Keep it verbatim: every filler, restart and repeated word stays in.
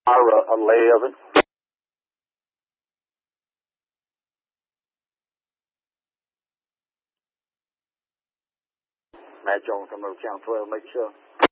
a lay of it. Match on from over count twelve, make sure.